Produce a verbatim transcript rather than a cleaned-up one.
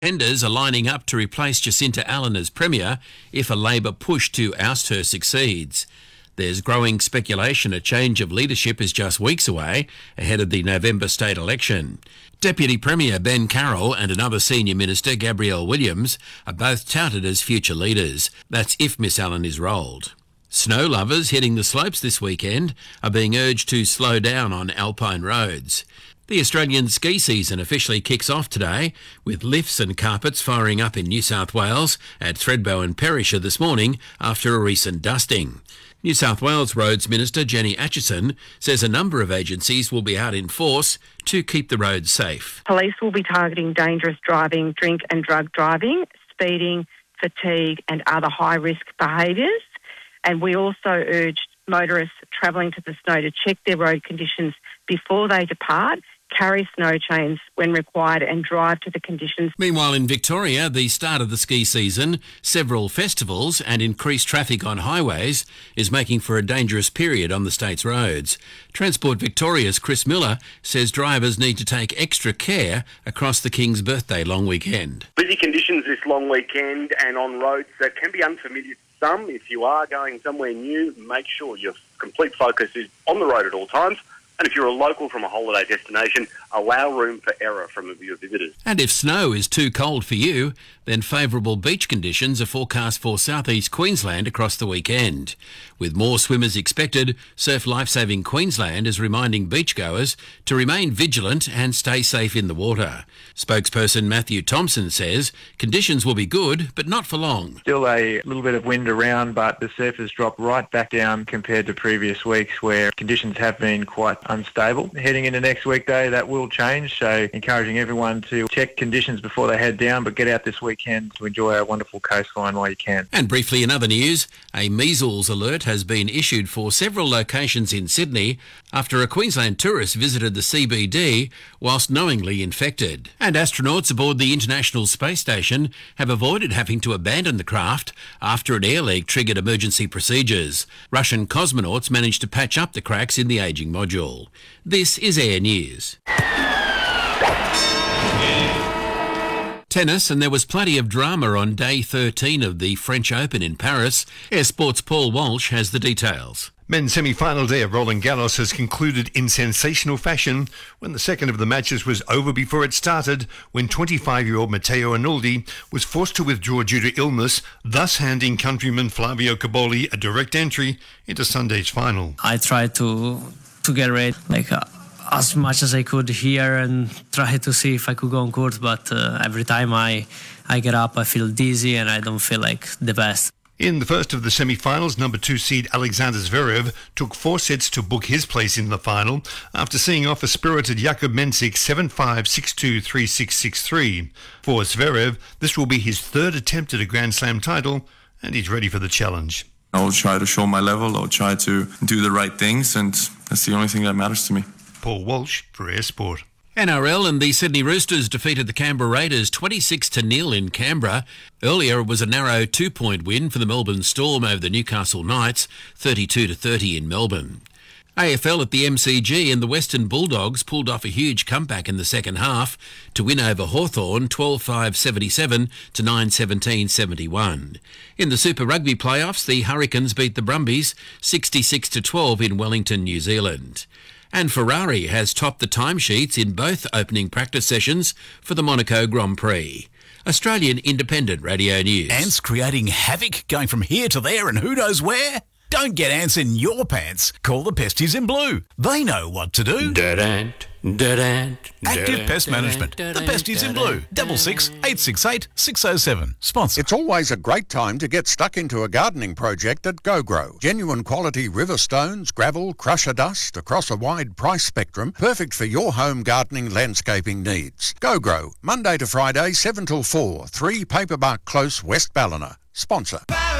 Tenders are lining up to replace Jacinta Allen as Premier if a Labor push to oust her succeeds. There's growing speculation a change of leadership is just weeks away ahead of the November state election. Deputy Premier Ben Carroll and another senior minister, Gabrielle Williams, are both touted as future leaders. That's if Miss Allen is rolled. Snow lovers hitting the slopes this weekend are being urged to slow down on alpine roads. The Australian ski season officially kicks off today, with lifts and carpets firing up in New South Wales at Thredbo and Perisher this morning after a recent dusting. New South Wales Roads Minister Jenny Atchison says a number of agencies will be out in force to keep the roads safe. Police will be targeting dangerous driving, drink and drug driving, speeding, fatigue and other high-risk behaviours. And we also urged motorists travelling to the snow to check their road conditions before they depart, carry snow chains when required and drive to the conditions. Meanwhile, in Victoria, the start of the ski season, several festivals and increased traffic on highways is making for a dangerous period on the state's roads. Transport Victoria's Chris Miller says drivers need to take extra care across the King's birthday long weekend. Busy conditions this long weekend and on roads that can be unfamiliar to some. If you are going somewhere new, make sure your complete focus is on the road at all times. And if you're a local from a holiday destination, allow room for error from your visitors. And if snow is too cold for you, then favourable beach conditions are forecast for southeast Queensland across the weekend. With more swimmers expected, Surf Lifesaving Queensland is reminding beachgoers to remain vigilant and stay safe in the water. Spokesperson Matthew Thompson says conditions will be good, but not for long. Still a little bit of wind around, but the surf has dropped right back down compared to previous weeks where conditions have been quite unstable. Heading into next weekday, that will change, so encouraging everyone to check conditions before they head down, but get out this weekend to enjoy our wonderful coastline while you can. And briefly in other news, a measles alert has been issued for several locations in Sydney after a Queensland tourist visited the C B D whilst knowingly infected. And astronauts aboard the International Space Station have avoided having to abandon the craft after an air leak triggered emergency procedures. Russian cosmonauts managed to patch up the cracks in the ageing module. This is Air News. Tennis, and there was plenty of drama on day thirteen of the French Open in Paris. Air Sports' Paul Walsh has the details. Men's semi-final day of Roland Garros has concluded in sensational fashion when the second of the matches was over before it started, when twenty-five-year-old Matteo Arnoldi was forced to withdraw due to illness, thus handing countryman Flavio Caboli a direct entry into Sunday's final. I tried to to get ready like uh, as much as I could here and try to see if I could go on court, but uh, every time I, I get up I feel dizzy and I don't feel like the best. In the first of the semi-finals, number two seed Alexander Zverev took four sets to book his place in the final after seeing off a spirited Jakub Mensik seven five, six two, three six, six three. For Zverev, this will be his third attempt at a Grand Slam title, and he's ready for the challenge. I'll try to show my level, I'll try to do the right things, and that's the only thing that matters to me. Paul Walsh for Air Sport. N R L and the Sydney Roosters defeated the Canberra Raiders twenty-six to nil in Canberra. Earlier it was a narrow two-point win for the Melbourne Storm over the Newcastle Knights, thirty-two to thirty in Melbourne. A F L at the M C G and the Western Bulldogs pulled off a huge comeback in the second half to win over Hawthorn twelve five seventy-seven to nine seventeen seventy-one. In the Super Rugby playoffs, the Hurricanes beat the Brumbies sixty-six to twelve in Wellington, New Zealand. And Ferrari has topped the timesheets in both opening practice sessions for the Monaco Grand Prix. Australian Independent Radio News. Ants creating havoc, going from here to there and who knows where? Don't get ants in your pants. Call the Pesties in Blue. They know what to do. Da-dant, da-dant, Active Pest Management. The Pesties in Blue. Double six eight six eight six oh seven. Sponsor. It's always a great time to get stuck into a gardening project at GoGrow. Genuine quality river stones, gravel, crusher dust across a wide price spectrum. Perfect for your home gardening landscaping needs. GoGrow. Monday to Friday, seven till four. three Paperbark Close, West Ballina. Sponsor.